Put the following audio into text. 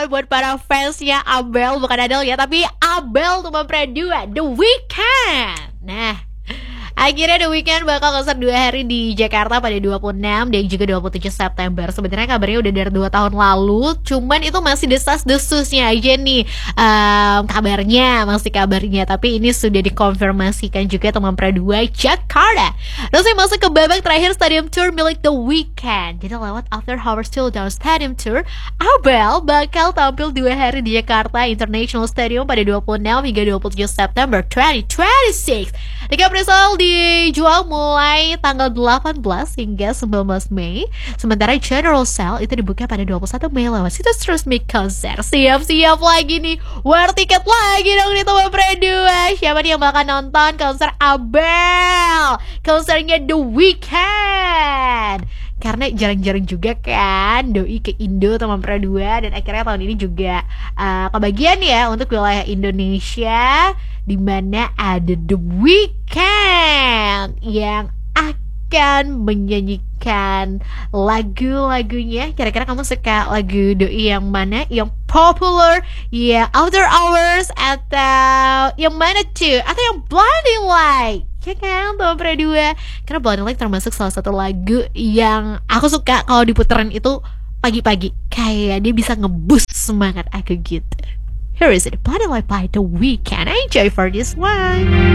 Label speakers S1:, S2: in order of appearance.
S1: banget buat para fansnya Abel, bukan Adele ya, tapi Abel Tumam Pradua, The Weeknd. Nah, akhirnya The Weeknd bakal konser 2 hari di Jakarta pada 26 dan juga 27 September. Sebenarnya kabarnya udah dari 2 tahun lalu, cuman itu masih desas-desusnya aja nih. Kabarnya, tapi ini sudah dikonfirmasikan juga teman Pradua Jakarta. Terus saya masuk ke babak terakhir Stadium Tour milik The Weeknd. Jadi lewat After Hours Till Dawn Stadium Tour, Abel bakal tampil 2 hari di Jakarta International Stadium pada 26 hingga 27 September 2026. Tiket pre-sale dijual mulai tanggal 18 hingga 19 Mei. Sementara general sale itu dibuka pada 21 Mei lewat situs resmi konser. Siap-siap lagi nih, war tiket lagi dong di Tumam Pradua. Siapa nih yang bakal nonton konser Abel, konsernya The Weeknd? Karena jarang-jarang juga kan doi ke Indo Tumam Pradua, dan akhirnya tahun ini juga kebagian ya untuk wilayah Indonesia, di mana ada The Weeknd yang akan menyanyikan lagu-lagunya. Kira-kira kamu suka lagu doi yang mana? Yang popular, ya After Hours, atau yang mana tuh? Atau yang Blinding Light? Ya kan, Tumam Pradua. Karena Blinding Light termasuk salah satu lagu yang aku suka kalau diputerin itu pagi-pagi. Kayak dia bisa ngeboost semangat aku gitu. Here is it, Blinding Light by The Weeknd. Enjoy for this one.